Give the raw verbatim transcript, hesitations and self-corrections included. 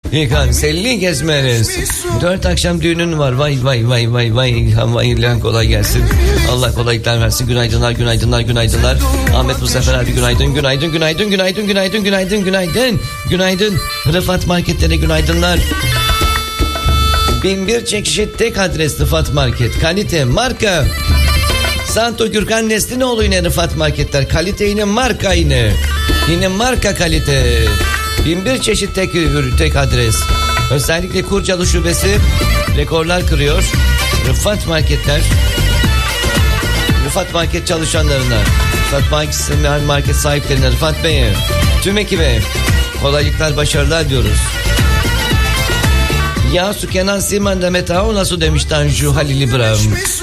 Kanserli gezmeniz. Dört akşam düğünün var. Vay vay vay vay vay. İlhan vay İlhan, kolay gelsin. Allah kolaylıklar versin. Günaydınlar günaydınlar günaydınlar. Ahmet Mustafa abi günaydın günaydın günaydın günaydın günaydın günaydın günaydın. Günaydın. Rıfat Market'lere günaydınlar. Bin bir çeşit tek adres Rıfat Market. Kalite, marka. Santo Gürkan Neslinoğlu yine Rıfat Marketler. Kalite yine, marka yine. Yine marka, kalite. Bin bir çeşit tek ürün, tek adres. Özellikle Kurcalı şubesi rekorlar kırıyor. Rıfat Marketler. Rıfat Market çalışanlarına, Rıfat Market, market sahiplerine, Rıfat Bey'e, tüm ekibe kolaylıklar, başarılar diyoruz. Ya su Kenan Siman Demet Ağa nasıl demiş Tanju Halil İbrahim.